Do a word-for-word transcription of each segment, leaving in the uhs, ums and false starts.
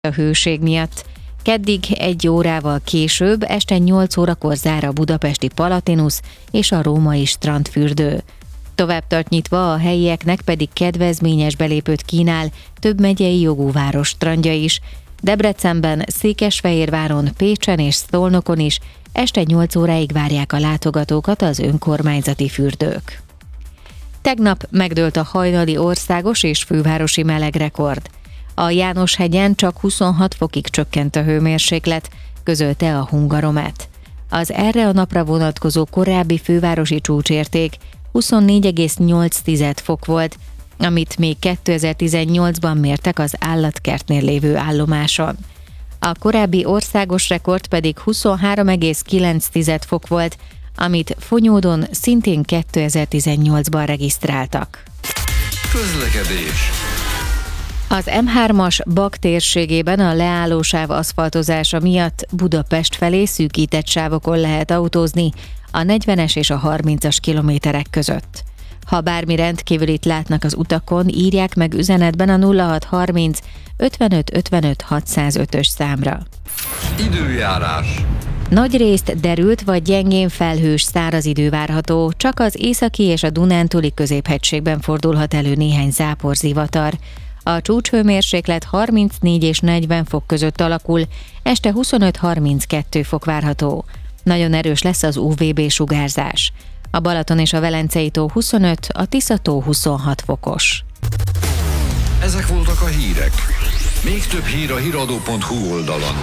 a hőség miatt. Keddig egy órával később, este nyolc órakor zár a budapesti Palatinus és a római strandfürdő. Tovább tart nyitva, a helyieknek pedig kedvezményes belépőt kínál több megyei jogú város strandja is. Debrecenben, Székesfehérváron, Pécsen és Szolnokon is este nyolc óráig várják a látogatókat az önkormányzati fürdők. Tegnap megdőlt a hajnali országos és fővárosi melegrekord. A Jánoshegyen csak huszonhat fokig csökkent a hőmérséklet, közölte a Hungaromet. Az erre a napra vonatkozó korábbi fővárosi csúcsérték huszonnégy egész nyolc fok volt, amit még kétezer-tizennyolcban mértek az állatkertnél lévő állomáson. A korábbi országos rekord pedig huszonhárom egész kilenc fok volt, amit Fonyódon szintén kétezer-tizennyolcban regisztráltak. Közlekedés. Az em hármas Bak térségében a leállósáv aszfaltozása miatt Budapest felé szűkített sávokon lehet autózni a negyvenes és a harmincas kilométerek között. Ha bármi rendkívülit látnak az utakon, írják meg üzenetben a nulla hat harminc ötvenöt ötvenöt hatszázötös számra. Időjárás. Nagyrészt derült vagy gyengén felhős száraz idő várható, csak az északi és a Dunántúli középhegységben fordulhat elő néhány záporzivatar. A csúcshőmérséklet harmincnégy és negyven fok között alakul, este huszonöt-harminckettő fok várható. Nagyon erős lesz az u vé bé sugárzás. A Balaton és a Velencei tó huszonöt, a Tisza tó huszonhat fokos. Ezek voltak a hírek. Még több hír a híradó pont hu oldalon.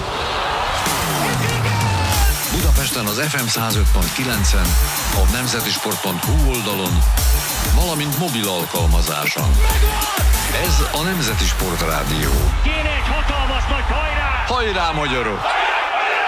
Budapesten az ef em száz öt pont kilencen, a nemzetisport pont hu oldalon, valamint mobil alkalmazáson. Ez a Nemzeti Sport Rádió. Kéne egy hatalmas nagy hajrá! Hajrá, magyarok!